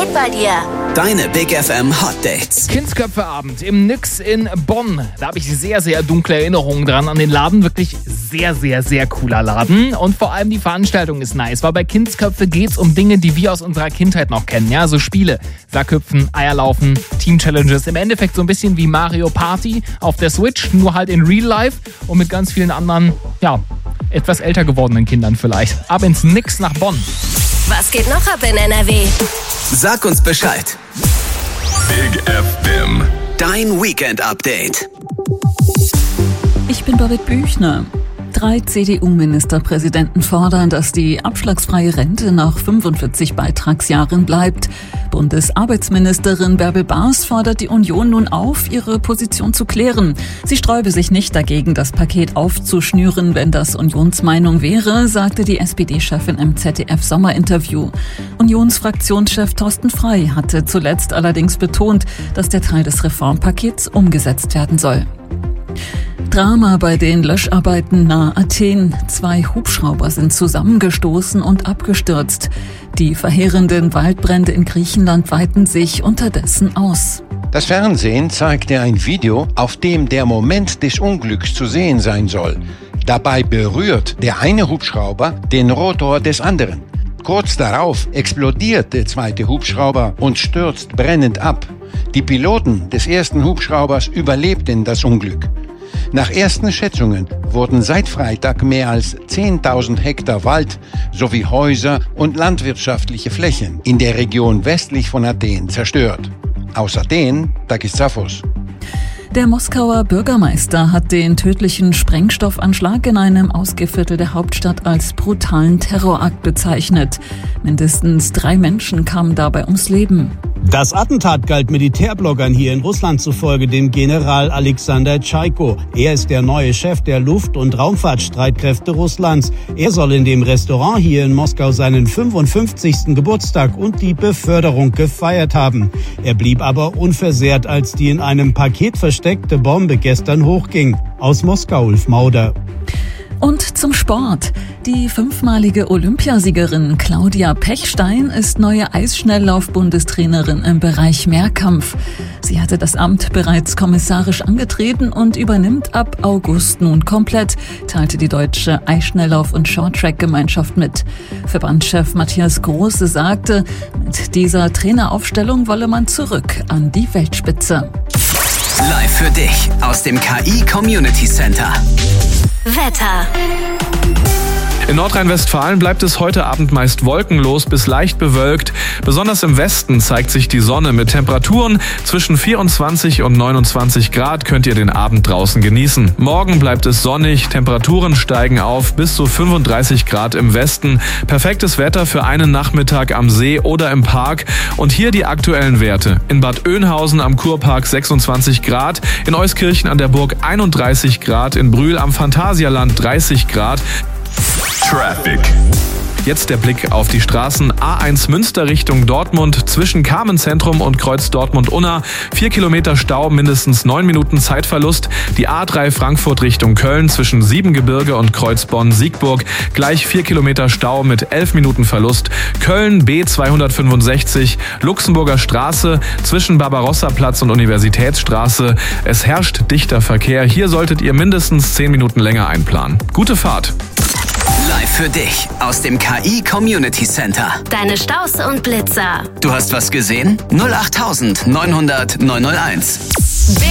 geht bei dir? Deine Big FM Hot Dates. Kindsköpfe-Abend im Nyx in Bonn. Da habe ich sehr, sehr dunkle Erinnerungen dran an den Laden. Wirklich sehr, sehr, sehr cooler Laden. Und vor allem die Veranstaltung ist nice, weil bei Kindsköpfe geht's um Dinge, die wir aus unserer Kindheit noch kennen. Ja, so Spiele, Sackhüpfen, Eierlaufen, Team-Challenges. Im Endeffekt so ein bisschen wie Mario Party auf der Switch, nur halt in Real Life und mit ganz vielen anderen, ja, etwas älter gewordenen Kindern vielleicht. Ab ins Nyx nach Bonn. Was geht noch ab in NRW? Sag uns Bescheid. Big FM. Dein Weekend-Update. Ich bin Birgit Büchner. 3 CDU-Ministerpräsidenten fordern, dass die abschlagsfreie Rente nach 45 Beitragsjahren bleibt. Bundesarbeitsministerin Bärbel Baas fordert die Union nun auf, ihre Position zu klären. Sie sträube sich nicht dagegen, das Paket aufzuschnüren, wenn das Unionsmeinung wäre, sagte die SPD-Chefin im ZDF-Sommerinterview. Unionsfraktionschef Thorsten Frey hatte zuletzt allerdings betont, dass der Teil des Reformpakets umgesetzt werden soll. Drama bei den Löscharbeiten nahe Athen. 2 Hubschrauber sind zusammengestoßen und abgestürzt. Die verheerenden Waldbrände in Griechenland weiten sich unterdessen aus. Das Fernsehen zeigte ein Video, auf dem der Moment des Unglücks zu sehen sein soll. Dabei berührt der eine Hubschrauber den Rotor des anderen. Kurz darauf explodiert der zweite Hubschrauber und stürzt brennend ab. Die Piloten des ersten Hubschraubers überlebten das Unglück. Nach ersten Schätzungen wurden seit Freitag mehr als 10.000 Hektar Wald sowie Häuser und landwirtschaftliche Flächen in der Region westlich von Athen zerstört. Aus Athen, Takis Zaphos. Der Moskauer Bürgermeister hat den tödlichen Sprengstoffanschlag in einem Ausgehviertel der Hauptstadt als brutalen Terrorakt bezeichnet. Mindestens 3 Menschen kamen dabei ums Leben. Das Attentat galt Militärbloggern hier in Russland zufolge dem General Alexander Tschaiko. Er ist der neue Chef der Luft- und Raumfahrtstreitkräfte Russlands. Er soll in dem Restaurant hier in Moskau seinen 55. Geburtstag und die Beförderung gefeiert haben. Er blieb aber unversehrt, als die in einem Paket versteckte Bombe gestern hochging. Aus Moskau, Ulf Mauder. Und zum Sport. Die 5-malige Olympiasiegerin Claudia Pechstein ist neue Eisschnelllauf-Bundestrainerin im Bereich Mehrkampf. Sie hatte das Amt bereits kommissarisch angetreten und übernimmt ab August nun komplett, teilte die deutsche Eisschnelllauf- und Shorttrack-Gemeinschaft mit. Verbandschef Matthias Große sagte, mit dieser Traineraufstellung wolle man zurück an die Weltspitze. Live für dich aus dem KI Community Center. Wetter. In Nordrhein-Westfalen bleibt es heute Abend meist wolkenlos bis leicht bewölkt. Besonders im Westen zeigt sich die Sonne mit Temperaturen zwischen 24 und 29 Grad könnt ihr den Abend draußen genießen. Morgen bleibt es sonnig, Temperaturen steigen auf bis zu 35 Grad im Westen. Perfektes Wetter für einen Nachmittag am See oder im Park. Und hier die aktuellen Werte. In Bad Oeynhausen am Kurpark 26 Grad, in Euskirchen an der Burg 31 Grad, in Brühl am Phantasialand 30 Grad. Traffic. Jetzt der Blick auf die Straßen. A1 Münster Richtung Dortmund zwischen Carmenzentrum und Kreuz Dortmund-Unna. 4 Kilometer Stau, mindestens 9 Minuten Zeitverlust. Die A3 Frankfurt Richtung Köln zwischen Siebengebirge und Kreuz Bonn-Siegburg. Gleich 4 Kilometer Stau mit 11 Minuten Verlust. Köln B265 Luxemburger Straße zwischen Barbarossa-Platz und Universitätsstraße. Es herrscht dichter Verkehr. Hier solltet ihr mindestens 10 Minuten länger einplanen. Gute Fahrt. Live für dich aus dem KI Community Center. Deine Staus und Blitzer. Du hast was gesehen? 08900 901.